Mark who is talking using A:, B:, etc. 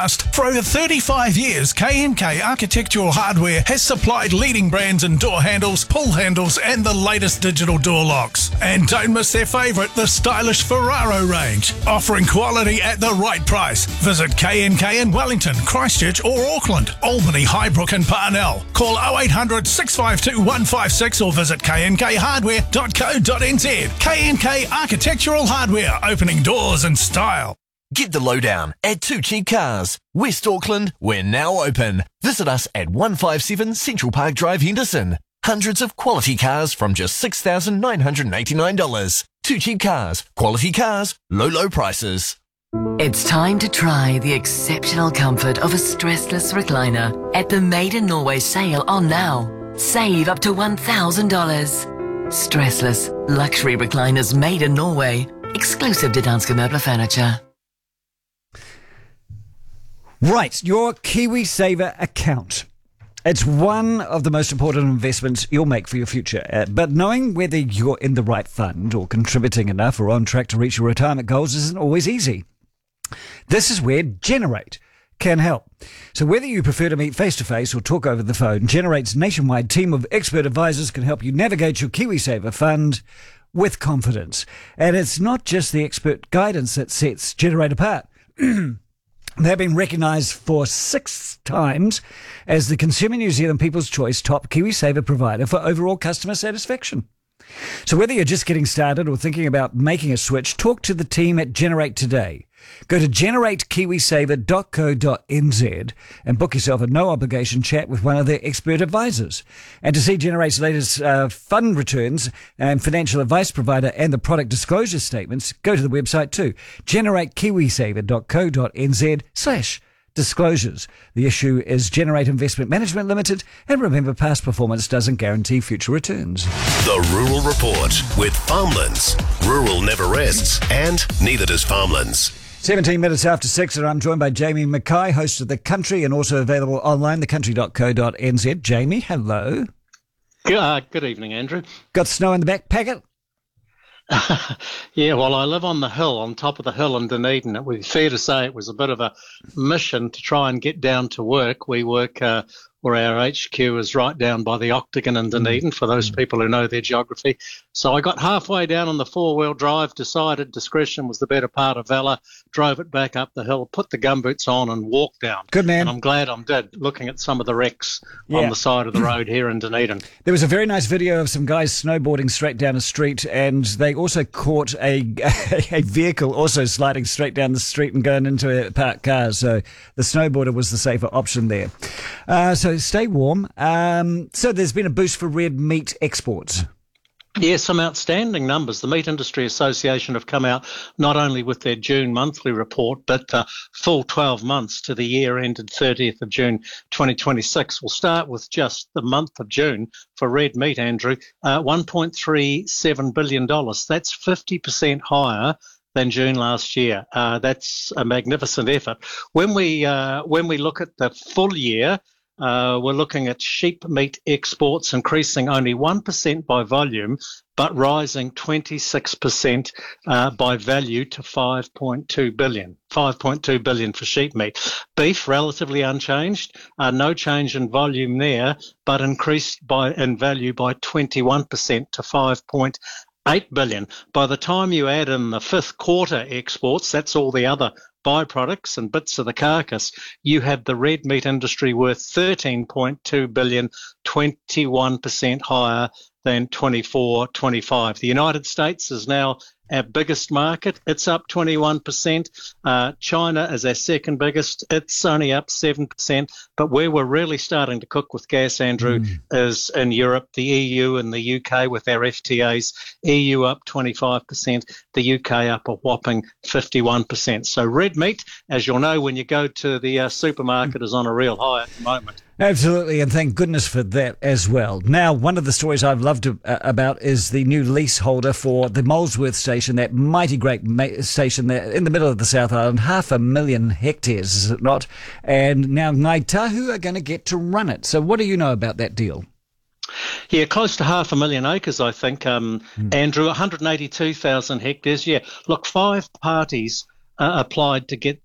A: For over 35 years, K&K Architectural Hardware has supplied leading brands in door handles, pull handles and the latest digital door locks. And don't miss their favourite, the stylish Ferraro range, offering quality at the right price. Visit K&K in Wellington, Christchurch or Auckland, Albany, Highbrook and Parnell. Call 0800 652 156 or visit knkhardware.co.nz. K&K Architectural Hardware, opening doors in style.
B: Get the lowdown at Two Cheap Cars. West Auckland, we're now open. Visit us at 157 Central Park Drive, Henderson. Hundreds of quality cars from just $6,989. Two Cheap Cars. Quality cars, low prices.
C: It's time to try the exceptional comfort of a stressless recliner at the Made in Norway sale on now. Save up to $1,000. Stressless luxury recliners made in Norway. Exclusive to Danske Møbler Furniture.
D: Right, your KiwiSaver account. It's one of the most important investments you'll make for your future. But knowing whether you're in the right fund or contributing enough or on track to reach your retirement goals isn't always easy. This is where Generate can help. So whether you prefer to meet face-to-face or talk over the phone, Generate's nationwide team of expert advisors can help you navigate your KiwiSaver fund with confidence. And it's not just the expert guidance that sets Generate apart. They've been recognised for 6 times as the Consumer New Zealand People's Choice top KiwiSaver provider for overall customer satisfaction. So whether you're just getting started or thinking about making a switch, talk to the team at Generate today. Go to generatekiwisaver.co.nz and book yourself a no-obligation chat with one of their expert advisors. And to see Generate's latest fund returns and financial advice provider and the product disclosure statements, go to the website too, generatekiwisaver.co.nz/disclosures. The issue is Generate Investment Management Limited, and remember, past performance doesn't guarantee future returns.
E: The Rural Report with Farmlands. Rural never rests, and neither does Farmlands.
D: 17 minutes after 6, and I'm joined by Jamie Mackay, host of The Country, and also available online, thecountry.co.nz. Jamie, hello.
F: Good evening, Andrew.
D: Got snow in the back packet?
F: Yeah, well, I live on the hill, on top of the hill in Dunedin. It would be fair to say it was a bit of a mission to try and get down to work. We work, or our HQ is right down by the Octagon in Dunedin, for those people who know their geography. So I got halfway down on the 4-wheel drive, decided discretion was the better part of valour, drove it back up the hill, put the gumboots on and walked down.
D: Good man.
F: And I'm glad I did, looking at some of the wrecks on the side of the road here in Dunedin.
D: There was a very nice video of some guys snowboarding straight down a street, and they also caught a vehicle also sliding straight down the street and going into a parked car. So the snowboarder was the safer option there. So stay warm. So there's been a boost for red meat exports.
F: Yeah, some outstanding numbers. The Meat Industry Association have come out not only with their June monthly report, but full 12 months to the year ended 30th of June 2026. We'll start with just the month of June for red meat, Andrew. $1.37 billion. That's 50% higher than June last year. That's a magnificent effort. When we look at the full year, we're looking at sheep meat exports increasing only 1% by volume, but rising 26% by value to $5.2 billion. $5.2 billion for sheep meat. Beef, relatively unchanged. No change in volume there, but increased in value by 21% to $5.8 billion. By the time you add in the 5th quarter exports, that's all the other byproducts and bits of the carcass, you have the red meat industry worth $13.2 billion, 21% higher than 24-25. The United States is now our biggest market. It's up 21%. China is our second biggest. It's only up 7%. But where we're really starting to cook with gas, Andrew, is in Europe, the EU and the UK with our FTAs. EU up 25%, the UK up a whopping 51%. So red meat, as you'll know when you go to the supermarket, is on a real high at the moment.
D: Absolutely, and thank goodness for that as well. Now, one of the stories I've loved about is the new leaseholder for the Molesworth station, that mighty great station there in the middle of the South Island, 500,000 hectares, is it not? And now Ngāi Tahu are going to get to run it. So what do you know about that deal?
F: Yeah, close to 500,000 acres, I think, Andrew, 182,000 hectares. Yeah, look, 5 parties applied to get